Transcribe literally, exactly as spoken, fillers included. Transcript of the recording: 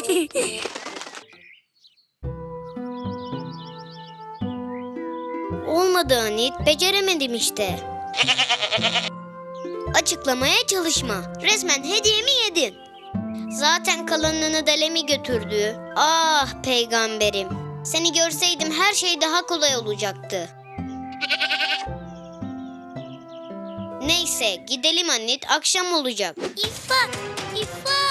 Olmadı Anit, beceremedim işte. Açıklamaya çalışma. Resmen hediyemi yedin. Zaten kalanını da Lemi götürdü. Ah peygamberim. Seni görseydim her şey daha kolay olacaktı. Neyse gidelim Anit, akşam olacak. İffat, İffat.